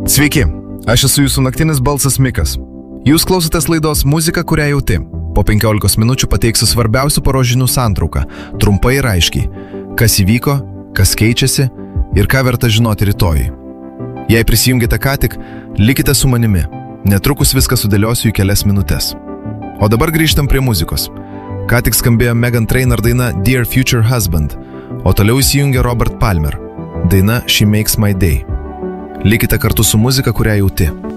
Sveiki, aš esu jūsų naktinis balsas Mikas. Jūs klausotės laidos Muzika, kurią jauti. Po 15 minučių pateiksiu svarbiausių paros žinių santrauką, trumpai ir aiškiai. Kas įvyko, kas keičiasi ir ką verta žinoti rytojui. Jei prisijungite ką tik, likite su manimi. Netrukus viską sudėliosiu į kelias minutės. O dabar grįžtam prie muzikos. Ką tik skambėjo Meghan Trainor daina Dear Future Husband, o toliau įsijungė Robert Palmer. Daina She Makes My Day. Likite kartu su muzika, kurią jauti.